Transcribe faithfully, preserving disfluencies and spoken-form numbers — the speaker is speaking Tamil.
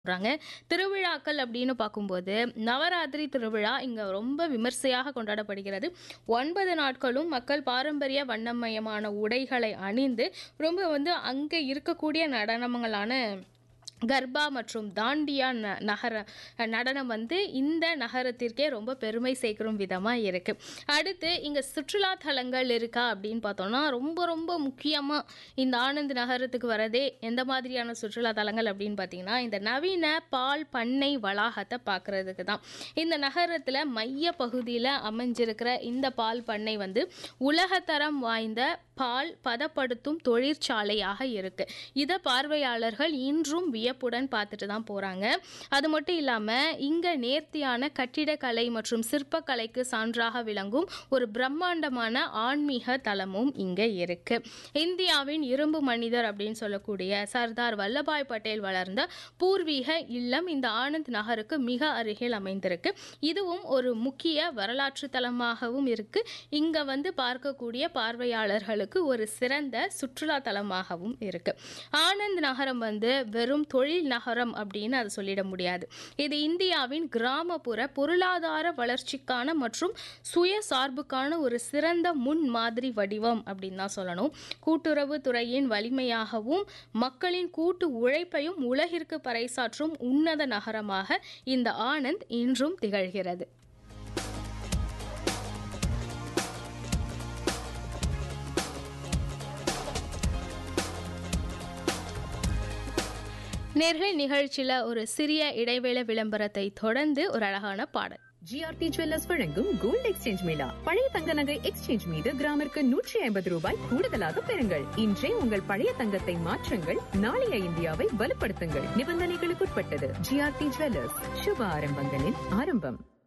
சொல்றாங்க. திருவிழாக்கள் அப்படின்னு பார்க்கும்போது, நவராத்திரி திருவிழா இங்க ரொம்ப விமர்சையாக கொண்டாடப்படுகிறது. ஒன்பது நாட்களும் மக்கள் பாரம்பரிய வண்ணமயமான உடைகளை அணிந்து, ரொம்ப வந்து அங்க இருக்கக்கூடிய நடனங்களான கர்பா மற்றும் தாண்டியா ந நகர நடனம் வந்து இந்த நகரத்திற்கே ரொம்ப பெருமை சேர்க்கும் விதமா இருக்கு. அடுத்து இங்க சுற்றுலா தலங்கள் இருக்கா அப்படின்னு பார்த்தோம்னா, ரொம்ப ரொம்ப முக்கியமா இந்த ஆனந்த் நகரத்துக்கு வரதே எந்த மாதிரியான சுற்றுலா தலங்கள் அப்படின்னு பார்த்தீங்கன்னா, இந்த நவீன பால் பண்ணை வளாகத்தை பார்க்கறதுக்கு தான். இந்த நகரத்துல மைய பகுதியில அமைஞ்சிருக்கிற இந்த பால் பண்ணை வந்து உலகத்தரம் வாய்ந்த பால் பதப்படுத்தும் தொழிற்சாலையாக இருக்கு. இதை பார்வையாளர்கள் இன்றும் வியப்புடன் பார்த்துட்டு தான் போறாங்க. அது மட்டும் இல்லாம இங்க நேர்த்தியான கட்டிடக்கலை மற்றும் சிற்பக்கலைக்கு சான்றாக விளங்கும் ஒரு பிரம்மாண்டமான ஆன்மீக தலமும் இங்க இருக்கு. இந்தியாவின் இரும்பு மனிதர் அப்படின்னு சொல்லக்கூடிய சர்தார் வல்லபாய் பட்டேல் வளர்ந்த பூர்வீக இல்லம் இந்த ஆனந்த் நகருக்கு மிக அருகில் அமைந்திருக்கு. இதுவும் ஒரு முக்கிய வரலாற்று தலமாகவும் இருக்கு. இங்க வந்து பார்க்கக்கூடிய பார்வையாளர்களுக்கு ஒரு சிறந்த சுற்றுலா தலமாகவும் இருக்கு. ஆனந்த் நகரம் வந்து வெறும் தொழில் நகரம் அப்படின்னு அதை சொல்லிட முடியாது. இது இந்தியாவின் கிராமப்புற பொருளாதார வளர்ச்சிக்கான மற்றும் சுயசார்புக்கான ஒரு சிறந்த முன் மாதிரி வடிவம் அப்படின்னு தான் சொல்லணும். கூட்டுறவு துறையின் வலிமையாகவும் மக்களின் கூட்டு உழைப்பையும் உலகிற்கு பறைசாற்றும் உன்னத நகரமாக இந்த ஆனந்த் இன்றும் திகழ்கிறது. நேர்கள் நிகழ்ச்சியில ஒரு சிறிய இடைவேளை விளம்பரத்தை தொடர்ந்து ஒரு அழகான பாடல். ஜிஆர்டி ஜுவல்லர்ஸ் வழங்கும் கோல்ட் எக்ஸ்சேஞ்ச் மேளா. பழைய தங்க நகை எக்ஸ்சேஞ்ச் மீது கிராமிற்கு நூற்றி ஐம்பது ரூபாய் கூடுதலாக பெறுங்கள். இன்றே உங்கள் பழைய தங்கத்தை மாற்றுங்கள். நாளைய இந்தியாவை வலுப்படுத்துங்கள். நிபந்தனைகளுக்குட்பட்டது. ஜிஆர்டி ஜுவல்லர்ஸ், சுப ஆரம்பங்களின் ஆரம்பம்.